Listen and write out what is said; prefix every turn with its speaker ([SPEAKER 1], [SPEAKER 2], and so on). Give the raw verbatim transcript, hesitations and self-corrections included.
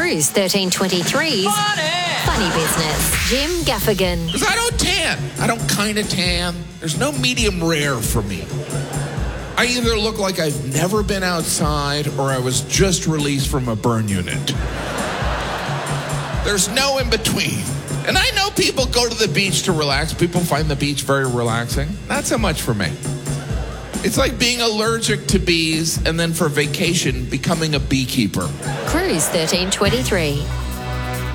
[SPEAKER 1] Cruise thirteen twenty-three's
[SPEAKER 2] Funny.
[SPEAKER 1] Funny Business. Jim Gaffigan.
[SPEAKER 3] Because I don't tan. I don't kind of tan. There's no medium rare for me. I either look like I've never been outside or I was just released from a burn unit. There's no in between. And I know people go to the beach to relax. People find the beach very relaxing. Not so much for me. It's like being allergic to bees and then for vacation becoming a beekeeper.
[SPEAKER 1] Cruise thirteen twenty-three.